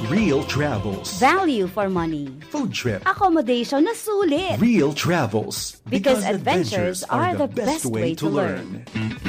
Real Travels. Value for money. Food trip. Accommodation na sulit. Real Travels. Because adventures are the best way to learn.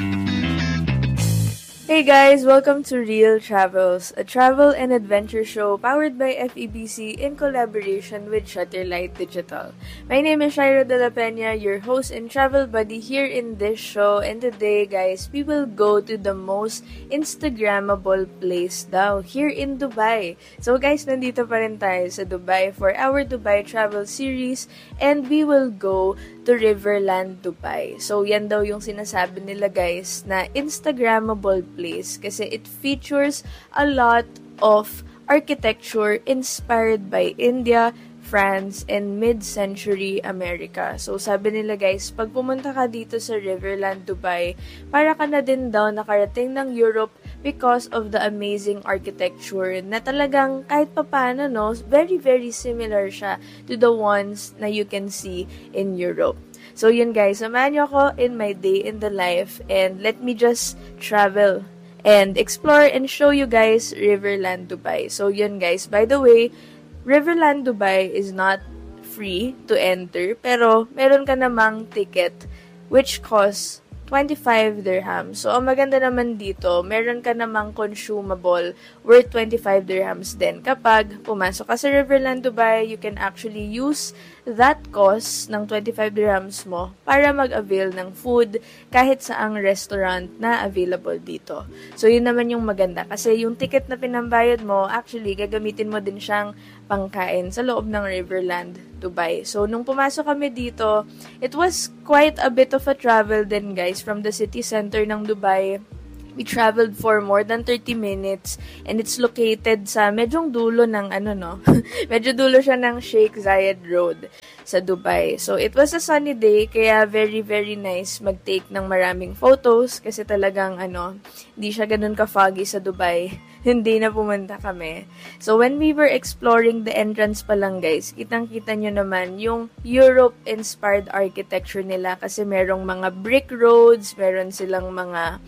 Hey guys, welcome to Real Travels, a travel and adventure show powered by FEBC in collaboration with Shutterlight Digital. My name is Shaira De La Peña, your host and travel buddy here in this show. And today, guys, we will go to the most Instagrammable place daw here in Dubai. So guys, nandito pa rin tayo sa Dubai for our Dubai travel series, and we will go to Riverland, Dubai. So yan daw yung sinasabi nila, guys, na Instagrammable place kasi it features a lot of architecture inspired by India, France, and mid-century America. So sabi nila, guys, pag pumunta ka dito sa Riverland, Dubai, para ka na din daw nakarating ng Europe because of the amazing architecture na talagang kahit papano, no, very, very similar siya to the ones na you can see in Europe. So yun, guys, samahan niyo ako in my day in the life and let me just travel and explore and show you guys Riverland, Dubai. So yun, guys, by the way, Riverland, Dubai is not free to enter, pero meron ka namang ticket which costs 25 dirhams. So, ang maganda naman dito, meron ka namang consumable worth 25 dirhams din. Kapag pumasok ka sa Riverland, Dubai, you can actually use that cost ng 25 dirhams mo para mag-avail ng food kahit saang restaurant na available dito. So, yun naman yung maganda. Kasi yung ticket na pinambayad mo, actually, gagamitin mo din siyang pangkain sa loob ng Riverland, Dubai. So, nung pumasok kami dito, it was quite a bit of a travel din, guys, from the city center ng Dubai. We traveled for more than 30 minutes and it's located sa medyong dulo ng medyo dulo siya ng Sheikh Zayed Road sa Dubai. So, it was a sunny day, kaya very, very nice mag-take ng maraming photos kasi talagang, hindi siya ganun ka-foggy sa Dubai. Hindi na pumunta kami. So, when we were exploring the entrance pa lang, guys, kitang-kita nyo naman yung Europe-inspired architecture nila kasi merong mga brick roads, meron silang mga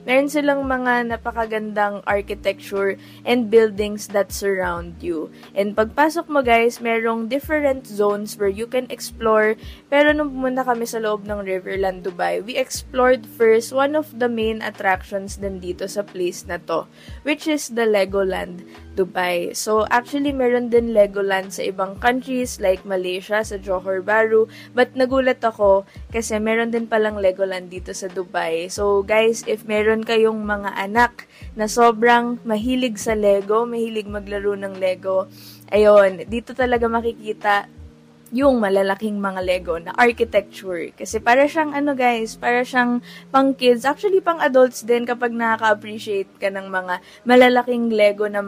napakagandang architecture and buildings that surround you. And pagpasok mo, guys, merong different zones where you can explore. Pero nung pumunta kami sa loob ng Riverland, Dubai, we explored first one of the main attractions din dito sa place na to, which is the Legoland, Dubai. So, actually, meron din Legoland sa ibang countries like Malaysia, sa Johor Bahru. But nagulat ako kasi meron din palang Legoland dito sa Dubai. So, guys, if meron kayong mga anak na sobrang mahilig sa Lego, mahilig maglaro ng Lego, ayun, dito talaga makikita yung malalaking mga Lego na architecture. Kasi para siyang guys, para siyang pang kids, actually pang adults din kapag nakaka-appreciate ka ng mga malalaking Lego na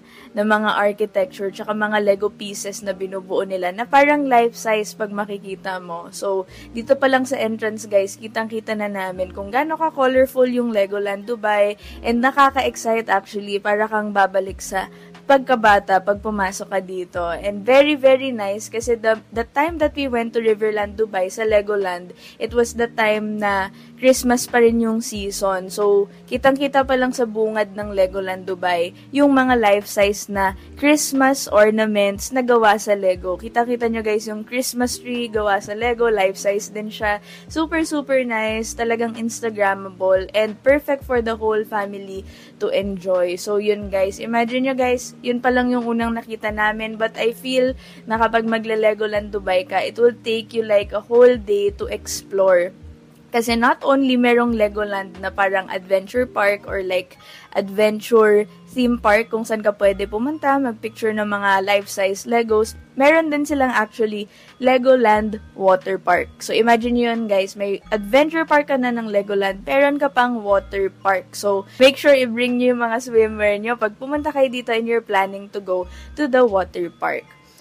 mga architecture, tsaka mga Lego pieces na binubuo nila na parang life-size pag makikita mo. So, dito pa lang sa entrance, guys, kitang-kita na namin kung gaano ka-colorful yung Legoland Dubai, and nakaka-excite actually, para kang babalik sa pagkabata pag pumasok ka dito. And very, very nice kasi the time that we went to Riverland, Dubai sa Legoland, it was the time na Christmas pa rin yung season. So, kitang-kita pa lang sa bungad ng Legoland, Dubai, yung mga life-size na Christmas ornaments na gawa sa Lego. Kita-kita nyo, guys, yung Christmas tree gawa sa Lego, life-size din siya. Super, super nice, talagang Instagrammable, and perfect for the whole family to enjoy. So, yun, guys. Imagine nyo, guys, yun pa lang yung unang nakita namin, but I feel na kapag magle-Legoland Dubai ka, it will take you like a whole day to explore. Kasi not only merong Legoland na parang adventure park or like adventure theme park kung saan ka pwede pumunta, magpicture ng mga life-size Legos, meron din silang actually Legoland Water Park. So imagine yun, guys, may adventure park ka na ng Legoland, meron ka pang water park. So make sure i-bring nyo yung mga swimwear nyo pag pumunta kayo dito and you're planning to go to the water park.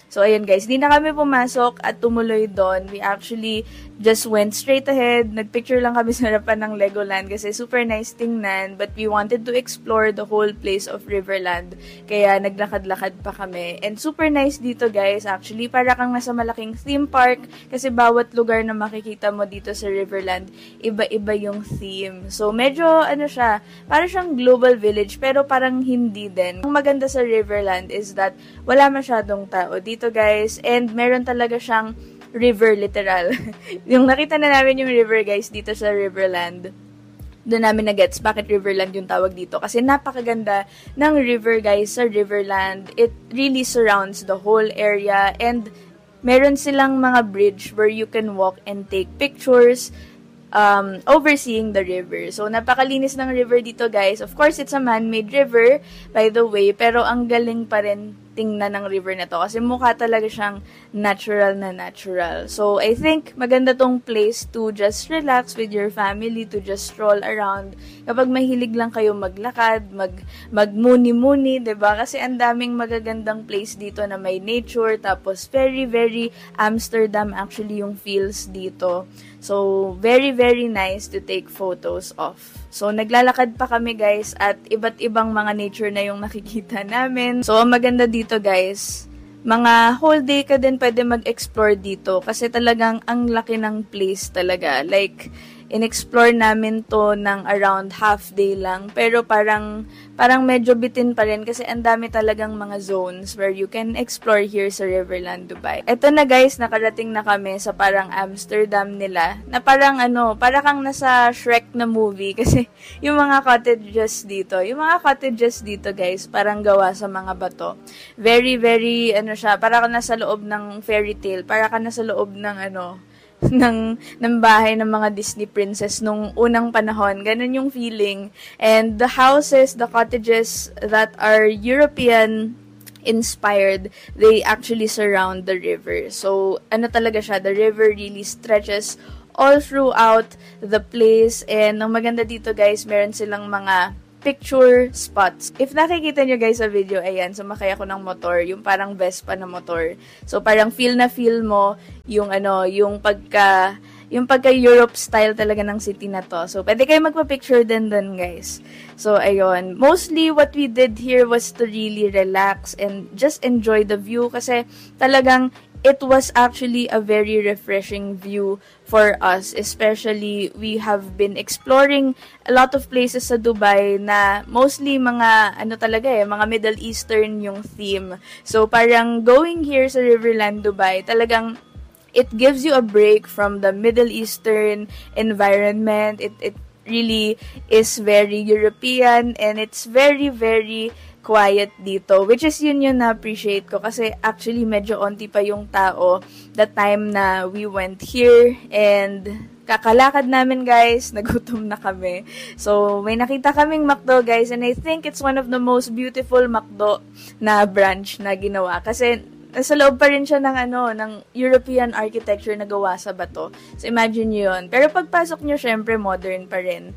So, ayun guys, hindi na kami pumasok at tumuloy doon. We actually just went straight ahead. Nagpicture lang kami sa harapan ng Legoland kasi super nice tingnan. But we wanted to explore the whole place of Riverland. Kaya naglakad-lakad pa kami. And super nice dito guys. Actually, para kang nasa malaking theme park. Kasi bawat lugar na makikita mo dito sa Riverland, iba-iba yung theme. So, medyo, para siyang global village, pero parang hindi din. Ang maganda sa Riverland is that wala masyadong tao dito guys, and meron talaga siyang river literal. Yung nakita na namin yung river guys dito sa Riverland, doon namin na-gets bakit Riverland yung tawag dito. Kasi napakaganda ng river guys sa Riverland. It really surrounds the whole area, and meron silang mga bridge where you can walk and take pictures overseeing the river. So, napakalinis ng river dito guys. Of course, it's a man-made river, by the way, pero ang galing pa rin tingnan ng river na to kasi mukha talaga siyang natural na natural. So, I think maganda tong place to just relax with your family, to just stroll around. Kapag mahilig lang kayo maglakad, magmuni-muni, 'di ba? Kasi ang daming magagandang place dito na may nature, tapos very, very Amsterdam actually yung feels dito. So, very, very nice to take photos of. So, naglalakad pa kami guys at iba't ibang mga nature na yung nakikita namin. So, ang maganda dito guys, mga whole day ka din pwede mag-explore dito kasi talagang ang laki ng place talaga. Like, in-explore namin to ng around half day lang. Pero parang medyo bitin pa rin kasi ang dami talagang mga zones where you can explore here sa Riverland, Dubai. Eto na guys, nakarating na kami sa parang Amsterdam nila. Na parang para kang nasa Shrek na movie kasi yung mga cottages dito guys, parang gawa sa mga bato. Very, very, para ka nasa loob ng fairy tale. Para ka nasa loob ng ng bahay ng mga Disney princess nung unang panahon. Ganun yung feeling. And the houses, the cottages that are European inspired, they actually surround the river. So, talaga siya, the river really stretches all throughout the place. And ang maganda dito guys, meron silang mga picture spots. If nakikita nyo guys sa video, ayan, sumakay ako ng motor, yung parang Vespa na motor. So, parang feel mo yung yung pagka-Europe style talaga ng city na to. So, pwede kayo magpa-picture din dun, guys. So, ayun. Mostly, what we did here was to really relax and just enjoy the view kasi talagang it was actually a very refreshing view for us. Especially, we have been exploring a lot of places sa Dubai na mostly mga, mga Middle Eastern yung theme. So, parang going here sa Riverland, Dubai, talagang it gives you a break from the Middle Eastern environment. It really is very European and it's very, very quiet dito, which is yun yung na-appreciate ko kasi actually medyo onti pa yung tao the time na we went here and kakalakad namin guys, nagutom na kami. So, may nakita kaming McDo guys and I think it's one of the most beautiful McDo na branch na ginawa kasi nasa loob pa rin siya ng European architecture na gawa sa bato. So, imagine nyo yun. Pero pagpasok nyo, syempre, modern pa rin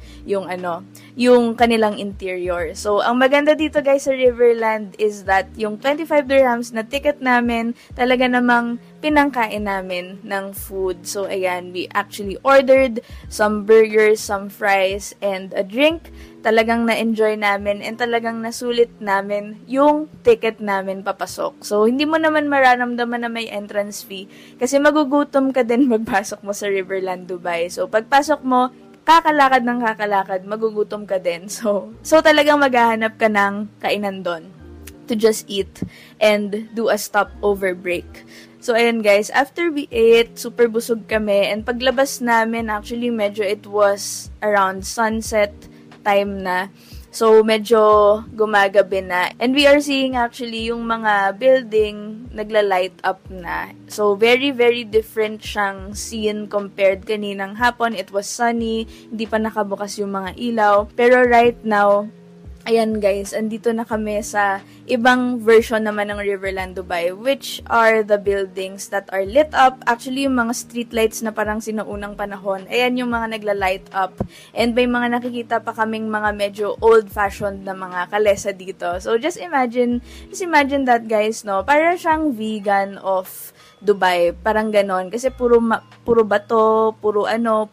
yung kanilang interior. So, ang maganda dito, guys, sa Riverland is that yung 25 dirhams na ticket namin, talaga namang pinangkain namin ng food. So, ayan, we actually ordered some burgers, some fries, and a drink. Talagang na-enjoy namin and talagang nasulit namin yung ticket namin papasok. So, hindi mo naman mararamdaman na may entrance fee kasi magugutom ka din magpasok mo sa Riverland, Dubai. So, pagpasok mo, kakalakad ng kakalakad, magugutom ka din. So talagang maghahanap ka ng kainan doon to just eat and do a stopover break. So, ayan guys, after we ate, super busog kami and paglabas namin, actually medyo it was around sunset time na. So, medyo gumagabi na. And we are seeing actually yung mga building nagla-light up na. So, very, very different siyang scene compared kaninang hapon. It was sunny, hindi pa nakabukas yung mga ilaw. Pero right now, Ayan guys, andito na kami sa ibang version naman ng Riverland Dubai, which are the buildings that are lit up. Actually, yung mga street lights na parang sinaunang panahon, ayan yung mga nagla-light up. And may mga nakikita pa kaming mga medyo old-fashioned na mga kalesa dito. So just imagine that guys, no? Para siyang vegan of Dubai, parang ganon. Kasi puro bato, puro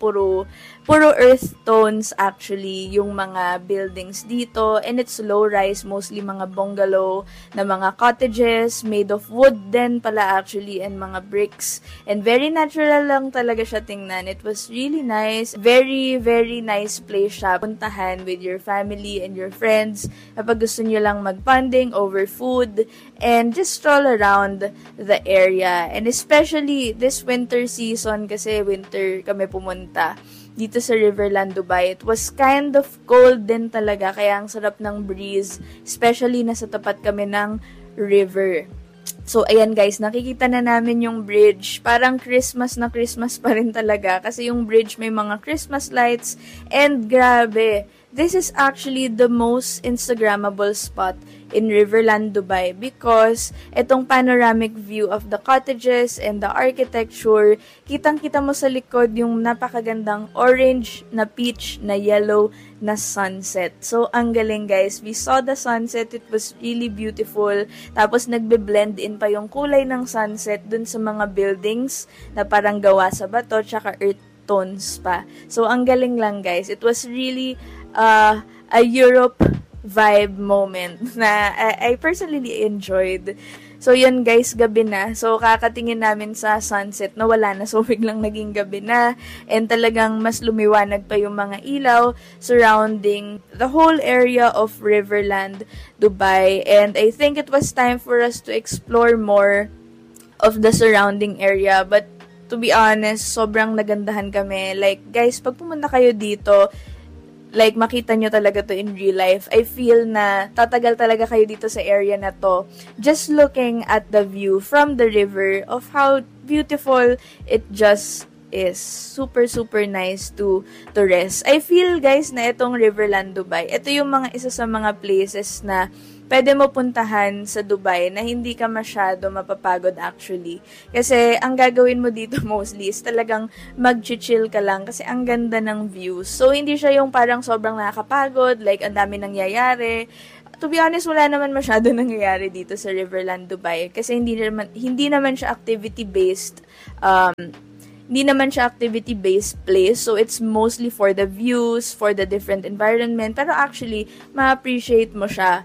earth tones actually yung mga buildings dito. And it's low-rise, mostly mga bungalow na mga cottages made of wood din pala actually and mga bricks. And very natural lang talaga siya tingnan. It was really nice. Very, very nice place siya. Puntahan with your family and your friends kapag gusto nyo lang mag-bonding over food and just stroll around the area. And especially this winter season, kasi winter kami pumunta dito sa Riverland Dubai. It was kind of cold din talaga, kaya ang sarap ng breeze, especially nasa tapat kami ng river. So, ayan guys, nakikita na namin yung bridge. Parang Christmas na Christmas pa rin talaga kasi yung bridge may mga Christmas lights and grabe. This is actually the most Instagrammable spot in Riverland Dubai because itong panoramic view of the cottages and the architecture, kitang-kita mo sa likod yung napakagandang orange, na peach, na yellow, na sunset. So, ang galing guys. We saw the sunset. It was really beautiful. Tapos, nagbe-blend in pa yung kulay ng sunset dun sa mga buildings na parang gawa sa bato tsaka earth tones pa. So, ang galing lang guys. It was really a Europe vibe moment na I personally enjoyed. So, yun guys, gabi na. So, kakatingin namin sa sunset na wala na. So, biglang naging gabi na. And talagang mas lumiwanag pa yung mga ilaw surrounding the whole area of Riverland, Dubai. And I think it was time for us to explore more of the surrounding area. But, to be honest, sobrang nagandahan kami. Like, guys, pag pumunta kayo dito, like, makita nyo talaga to in real life. I feel na tatagal talaga kayo dito sa area na to. Just looking at the view from the river of how beautiful it just is. Super, super nice to rest. I feel, guys, na itong Riverland Dubai, ito yung mga isa sa mga places na pwede mo puntahan sa Dubai na hindi ka masyado mapapagod actually. Kasi ang gagawin mo dito mostly is talagang mag-chill ka lang kasi ang ganda ng views. So, hindi siya yung parang sobrang nakakapagod, like ang dami nangyayari. To be honest, wala naman masyado nangyayari dito sa Riverland Dubai kasi hindi naman siya activity-based place. So, it's mostly for the views, for the different environment. Pero actually, ma-appreciate mo siya.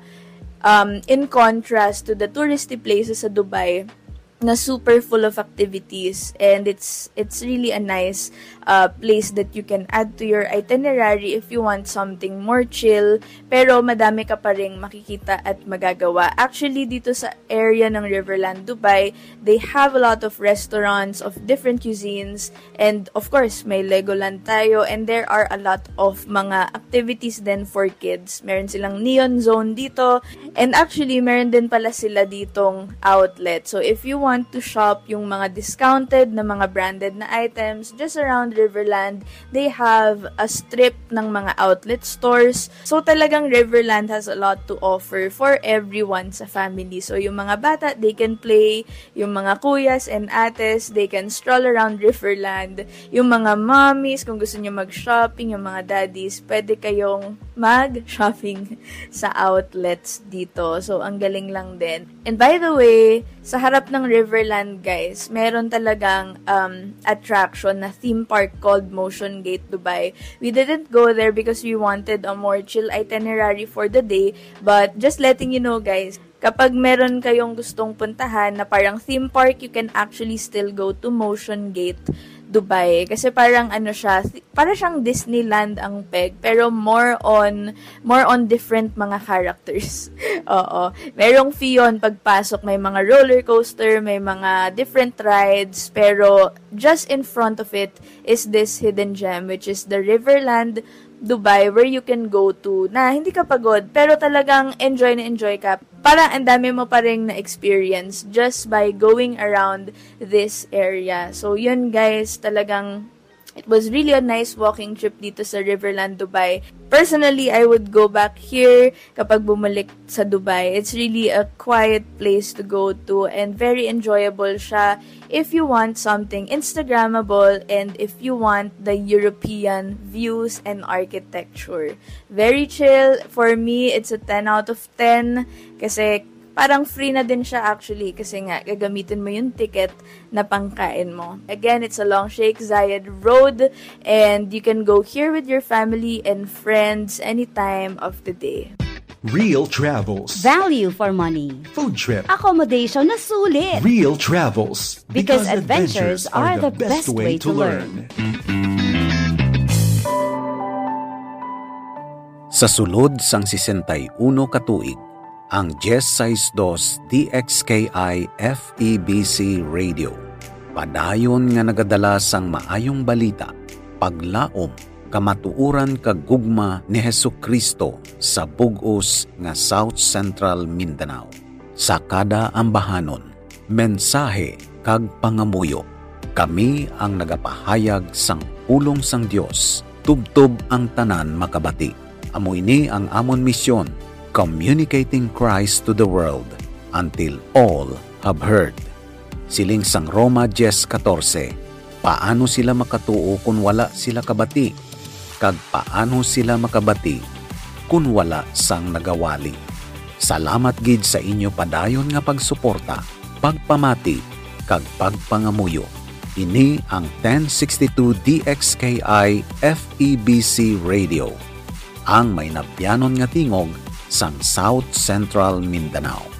In contrast to the touristy places sa Dubai na super full of activities, and it's really a nice place that you can add to your itinerary if you want something more chill, pero madami ka pa ring makikita at magagawa. Actually, dito sa area ng Riverland Dubai, they have a lot of restaurants of different cuisines, and of course, may Legoland tayo, and there are a lot of mga activities din for kids. Meron silang neon zone dito, and actually, meron din pala sila ditong outlet. So, if you want to shop yung mga discounted na mga branded na items just around Riverland, they have a strip ng mga outlet stores. So talagang Riverland has a lot to offer for everyone sa family. So yung mga bata, they can play. Yung mga kuyas and ates, they can stroll around Riverland. Yung mga mommies, kung gusto nyo mag-shopping, yung mga daddies, pwede kayong mag-shopping sa outlets dito. So ang galing lang din. And by the way, sa harap ng Riverland, guys, meron talagang attraction na theme park called Motion Gate Dubai. We didn't go there because we wanted a more chill itinerary for the day, but just letting you know, guys, kapag meron kayong gustong puntahan na parang theme park, you can actually still go to Motion Gate Dubai. Kasi parang para siyang Disneyland ang peg, pero more on different mga characters. Oo. Merong fee yun pagpasok, may mga roller coaster, may mga different rides, pero just in front of it is this hidden gem, which is the Riverland Dubai, where you can go to na hindi ka pagod, pero talagang enjoy na enjoy ka. Parang ang dami mo pa rin na experience just by going around this area. So, yun guys, talagang It was really a nice walking trip dito sa Riverland, Dubai. Personally, I would go back here kapag bumalik sa Dubai. It's really a quiet place to go to and very enjoyable siya if you want something Instagrammable and if you want the European views and architecture. Very chill. For me, it's a 10 out of 10 kasi parang free na din siya actually kasi nga gagamitin mo yung ticket na pangkain mo. Again, it's along Sheikh Zayed Road and you can go here with your family and friends anytime of the day. Real Travels. Value for money. Food trip. Accommodation na sulit. Real Travels. Because adventures are the best way to learn. Sa sulod sang 61 ka tuig, ang 1062 DXKI FEBC Radio. Padayon nga nagadala sang maayong balita, paglaom, kamatuuran kagugma ni Hesukristo sa bug-os nga South Central Mindanao. Sa kada ambahanon, mensahe kag pangamuyo. Kami ang nagapahayag sang pulong sang Dios, tubtob ang tanan makabati. Amo ini ang amon misyon, communicating Christ to the world until all have heard. Siling sang Roma 10:14, paano sila makatuo kung wala sila kabati? Kag paano sila makabati kung wala sang nagawali? Salamat gid sa inyo padayon nga pagsuporta, pagpamati, kag pagpangamuyo. Ini ang 1062 DXKI FEBC Radio, ang may nabyanon nga tingog sang South Central Mindanao.